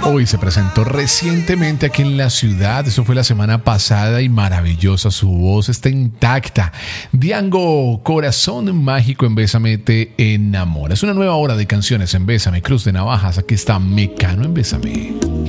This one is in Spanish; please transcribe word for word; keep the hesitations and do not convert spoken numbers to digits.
Hoy se presentó recientemente aquí en la ciudad, eso fue la semana pasada y maravillosa, su voz está intacta. Diango, Corazón Mágico en Bésame te enamora. Es una nueva hora de canciones en Bésame, Cruz de Navajas, aquí está Mecano en Bésame.